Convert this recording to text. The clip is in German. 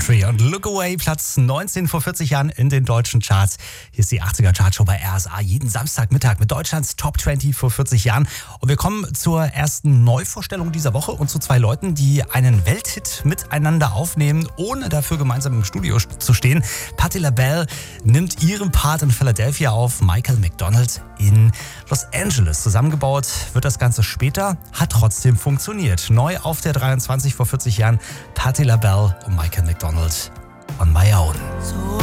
Country und Look Away, Platz 19 vor 40 Jahren in den deutschen Charts. Hier ist die 80er Chartshow bei RSA, jeden Samstagmittag mit Deutschlands Top 20 vor 40 Jahren. Und wir kommen zur ersten Neuvorstellung dieser Woche und zu zwei Leuten, die einen Welthit miteinander aufnehmen, ohne dafür gemeinsam im Studio zu stehen. Patti LaBelle nimmt ihren Part in Philadelphia auf, Michael McDonald in Los Angeles. Zusammengebaut wird das Ganze später, hat trotzdem funktioniert. Neu auf der 23 vor 40 Jahren, Patti LaBelle und Michael McDonald on My Own.